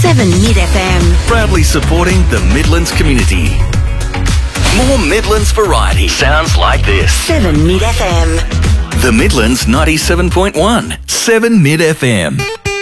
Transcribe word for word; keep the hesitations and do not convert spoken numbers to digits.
seven Mid F M. Proudly supporting the Midlands community. More Midlands variety sounds like this. seven Mid F M. The Midlands ninety-seven point one. seven Mid F M.